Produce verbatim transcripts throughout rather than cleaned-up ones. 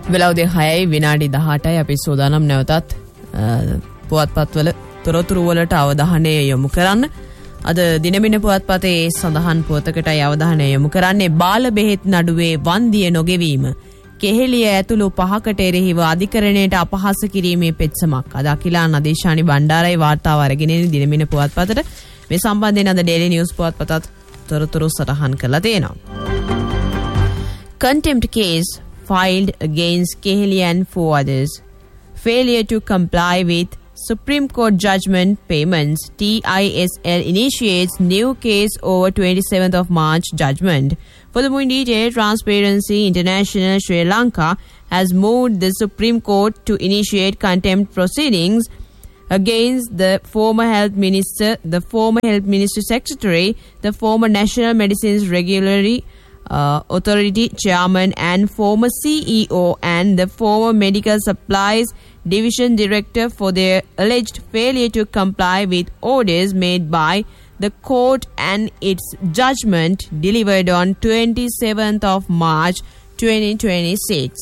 වෙලාව උදේ හයයි විනාඩි දහඅටයි අපි සෝදානම් නැවතත් පුවත්පත්වල තොරතුරු වලට අවධානය යොමු කරන්න. අද දිනමින පුවත්පතේ සඳහන් පුවතකටයි අවධානය යොමු කරන්නේ බාල බෙහෙත් නඩුවේ වන්දිය නොගෙවීම කෙහෙලිය ඇතුළු පහකට එරෙහිව අධිකරණයට අපහාස කිරීමේ පෙත්සමක්. අද අකිලා නදේශානි බණ්ඩාරයි වාර්තාව අරගෙන ඉන්නේ දිනමින පුවත්පතට. මේ සම්බන්ධයෙන් අද ඩේලි නිවුස් පුවත්පතත් තොරතුරු සටහන් කරලා තියෙනවා. Contempt case filed against Keheli and four others. Failure to comply with Supreme Court judgment payments. T I S L initiates new case over twenty-seventh of March judgment. Furthermore, in detail, Transparency International Sri Lanka has moved the Supreme Court to initiate contempt proceedings against the former health minister, the former health ministry secretary, the former National Medicines Regulatory Uh, Authority chairman and former C E O and the former Medical Supplies Division Director for their alleged failure to comply with orders made by the court and its judgment delivered on twenty-seventh of March twenty twenty-six.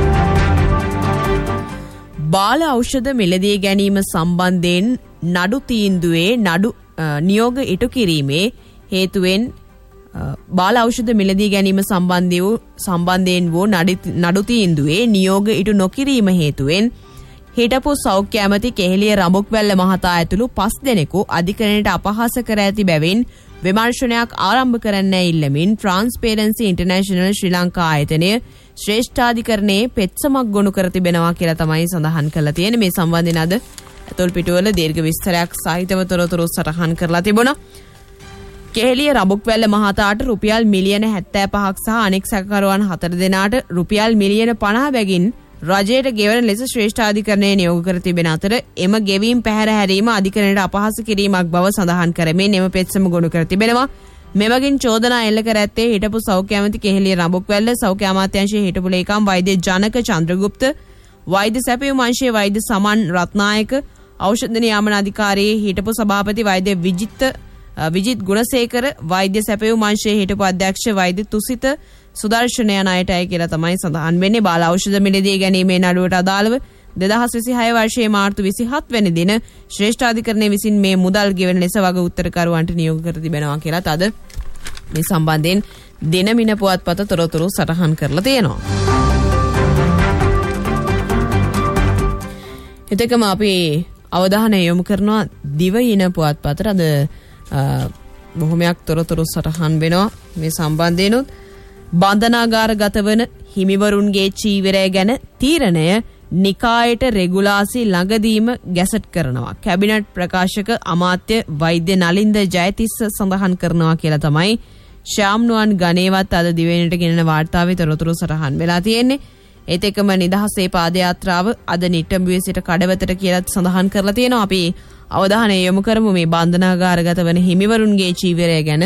බාල ඖෂධ මිලදී ගැනීම සම්බන්ධයෙන් නඩු තීන්දුවේ නඩු නියෝග ඉටු කිරීමේ හේතුවෙන් බාල ඖෂධ මිලදී ගැනීම සම්බන්ධ වූ සම්බන්ධයෙන් වූ නඩු තීන්දුවේ නියෝග ඉටු නොකිරීම හේතුවෙන් හිටපු සෞඛ්‍ය ඇමති කෙහෙලිය රඹුක්වැල්ල මහතා ඇතුළු පස් දෙනෙකු අධිකරණයට අපහාස කර ඇති බැවින් විමර්ශනයක් ආරම්භ කරන්න ඉල්ලමින් Transparency International ශ්‍රී ලංකා ආයතනය ශ්‍රේෂ්ඨාධිකරණයේ පෙත්සමක් ගොනු කර තිබෙනවා කියලා තමයි සඳහන් කරලා තියෙන්නේ. මේ සම්බන්ධයෙන් අද ඇතුල් පිටුවල දීර්ඝ විස්තරයක් සහිතව තොරතුරු සටහන් කරලා තිබුණා. කෙහෙලිය රඹුක්වැල්ල මහතාට රුපියල් මිලියන හැත්තෑපහක් සහ අනෙක් සැකකරුවන් හතර දෙනාට රුපියල් මිලියන පනහ බැගින් රජයට ගෙවන ලෙස ශ්‍රේෂ්ඨාධිකරණය නියෝග කර තිබෙන අතර එම ගෙවීම් පැහැර හැරීම අධිකරණයට අපහාස කිරීමක් බව සඳහන් කරමින් එම පෙත්සම ගොනු කර තිබෙනවා. මෙමගින් චෝදනා එල්ල කර ඇත්තේ හිටපු සෞඛ්‍ය ඇමති කෙහෙලිය රඹුක්වැල්ල, සෞඛ්‍ය අමාත්‍යාංශයේ හිටපු ලේකම් වෛද්‍ය ජනක චන්ද්‍රගුප්ත, වෛද්‍ය සැපයුම් අංශයේ වෛද්‍ය සමන් රත්නායක, ඖෂධ නියාමන අධිකාරියේ හිටපු සභාපති වෛද්‍ය විජිත් විජිත් ගුණසේකර, වෛද්‍ය සැපයුම් අංශයේ හිටපු අධ්‍යක්ෂ වෛද්‍ය තුසිත සුදර්ශන යන අයටයි කියලා තමයි සඳහන් වෙන්නේ. බාල ඖෂධ මිලදී ගැනීමේ නඩුවට අදාළව දෙදහස් විසිහය වර්ෂයේ මාර්තු විසිහත් වෙනි දින ශ්‍රේෂ්ඨාධිකරණය විසින් මේ මුදල් ගෙවන ලෙස වග උත්තරකරුවන්ට නියෝග කර තිබෙනවා කියලා අද මේ සම්බන්ධයෙන් දිනමින පුවත්පත තොරතුරු සටහන් කරලා තියෙනවා. එතකම අපි අවධානය යොමු කරනවා දිවයින පුවත්පතට. අද බොහොමයක් තොරතුරු සටහන් වෙනවා මේ සම්බන්ධයෙන්ුත්. බන්ධනාගාරගත වන හිමිවරුන්ගේ චීවරය ගැන තීරණය නිකායට රෙගුලාසි ළඟදීම ගැසට් කරනවා. කැබිනට් ප්‍රකාශක අමාත්‍ය වෛද්‍ය නලින්ද ජයතිස්ස සඳහන් කරනවා කියලා තමයි ශාම්නුවන් ගණේවත් අද දිවයිනට ගෙනෙන වාර්තාවේ තොරතුරු සටහන් වෙලා තියෙන්නේ. ඒත් එක්කම නිදහසේ පාදයාත්‍රාව අද නිට්ටඹුවේ සිට කඩවතට කියලා සඳහන් කරලා තියෙනවා. අපි අවධානය යොමු කරමු මේ බන්ධනාගාරගත වන හිමිවරුන්ගේ චීවරය ගැන.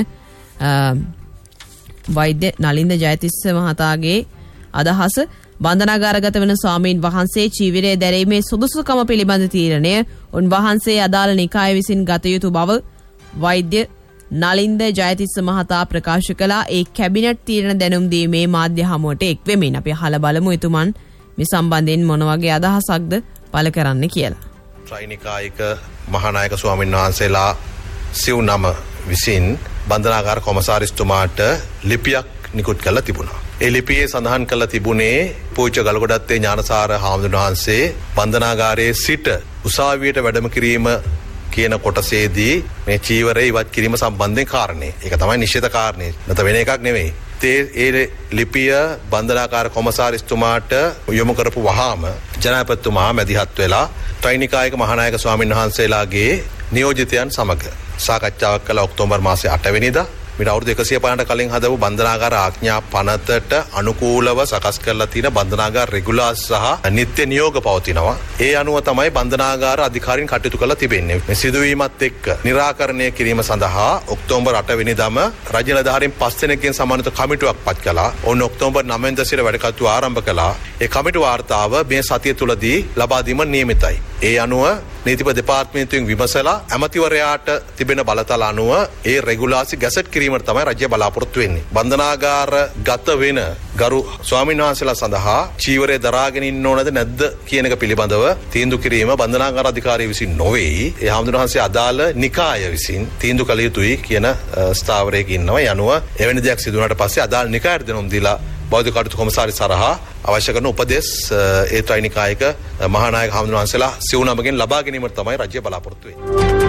වෛද්‍ය නලින්ද ජයතිස්ස මහතාගේ අදහස බන්ධනාගාරගත වන ස්වාමීන් වහන්සේ චීවරය දැරීමේ සුදුසුකම පිළිබඳ තීරණය උන්වහන්සේ අදාළ නිකාය විසින් ගත යුතු බව වෛද්‍ය නලින්ද ජයතිස්ස මහතා ප්‍රකාශ කළා. ඒ කැබිනට් තීරණ දැනුම් දීමේ මාධ්‍ය හමුවට එක් වෙමින් අපි අහලා බලමු එතුමන් මේ සම්බන්ධයෙන් මොන වගේ අදහසක්ද පළ කරන්න කියලා. ත්‍රිනිකායික මහානායක ස්වාමීන් වහන්සේලා සිව් නම විසින් බන්ධනාගාර කොමසාරිස්තුමාට ලිපියක් නිකුත් කරලා තිබුණා. ඒ ලිපියේ සඳහන් කරලා තිබුණේ පූජ්‍ය ගල්ගොඩත්තේ ඥානසාර හාමුදුරුවෝ වහන්සේ බන්ධනාගාරයේ සිට උසාවියට වැඩම කිරීම කියන කොටසේදී මේ චීවරය ඉවත් කිරීම සම්බන්ධයෙන් කාරණේ. ඒක තමයි නිශ්චිත කාරණේ. නැත වෙන එකක් නෙවෙයි. ඒ ලිපිය බන්ධනාගාර කොමසාරිස්තුමාට යොමු කරපු වහාම ජනාධිපතිතුමා මැදිහත් වෙලා ත්‍රිනිකායික මහානායක ස්වාමීන් වහන්සේලාගේ නියෝජිතයන් සමග සාකච්ඡාවක් කළ ඔක්තෝබර් මාසයේ අට වෙනිදා මිට අවුරුදු එකසිය පනහට කලින් හදපු බන්ධනාගාර ආඥා පනතට අනුකූලව සකස් කරලා තියෙන බන්ධනාගාර රෙගුලාස් සහ නිත්‍ය නියෝග පවතිනවා. ඒ අනුව තමයි බන්ධනාගාර අධිකාරීන් කටයුතු කරලා තිබෙන්නේ. මේ සිදුවීමත් එක්ක निराකරණය කිරීම සඳහා ඔක්තෝබර් අට වෙනිදාම රාජ්‍ය නිලධාරීන් පස් දෙනෙක්ගෙන් සමන්විත කමිටුවක් පත් කළා. ඔවුන් ඔක්තෝබර් නවය වෙනිදා සිට වැඩ කටයුතු ආරම්භ කළා. ඒ කමිටු වාර්තාව මේ සතිය තුලදී ලබා දීම නියමිතයි. ඒ අනුව නීතිපති දෙපාර්තමේන්තුවෙන් විමසලා ඇමතිවරයාට තිබෙන බලතල අනුව ඒ රෙගුලාසි ගැසට් කිරීමට තමයි රජය බලාපොරොත්තු වෙන්නේ. බන්ධනාගාර ගත වෙන ගරු ස්වාමීන් වහන්සේලා සඳහා චීවරය දරාගෙන ඉන්න ඕනද නැද්ද කියන එක පිළිබඳව තීන්දුව කිරීම බන්ධනාගාර අධිකාරිය විසින් නොවේයි. ඒ හාමුදුරුවෝ වහන්සේ අදාළ නිකාය විසින් තීන්දුව කළ යුතුයි කියන ස්ථාවරයක ඉන්නවා. ඒ අනුව එවැනි දෙයක් සිදු වුණාට පස්සේ අදාළ නිකායට දෙනුම් දීලා බෞද්ධ කටයුතු කොමසාරිස් සරහා අවශ්‍ය කරන උපදෙස් ඒ ත්‍රිනිකායක මහානායක හාමුදුරුවෝ වහන්සේලා සිව් නමකින් ලබා ගැනීමට තමයි රජය බලාපොරොත්තු වෙන්නේ.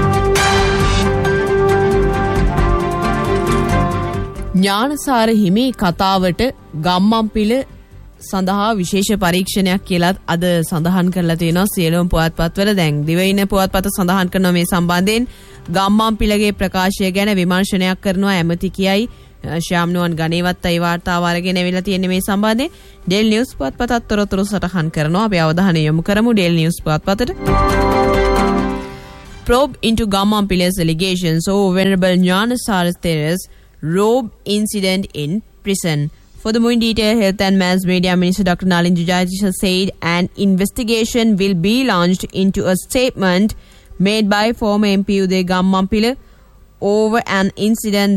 ඥානසාර හිමි කතාවට ගම්මන්පිල සඳහා විශේෂ පරීක්ෂණයක් කියලා අද සඳහන් කරලා තියෙනවා සියලුම පුවත්පත්වල. දැන් දිවයින පුවත්පත සඳහන් කරනවා මේ සම්බන්ධයෙන් ගම්මන්පිලගේ ප්‍රකාශය ගැන විමර්ශනයක් කරනවා ඇමති කියයි ශ්‍යාම්නුවන් ගණේවත් ඒ වාර්තාව අරගෙන ඇවිල්ලා තියෙන්නේ මේ සම්බන්ධයෙන්. ඩේල් නිවුස් පුවත්පතත් තොරතුරු සටහන් කරනවා. අපි අවධානය යොමු කරමු ඩේල් news පුවත්පතට. Probe into Gamampila's allegations over Venerable Gnanasara There's robe incident in prison. For the more in detail, Health and Mass Media Minister Doctor Nalin Jujajisha said an investigation will be launched into a statement made by former M P Uday Gammampila over an incident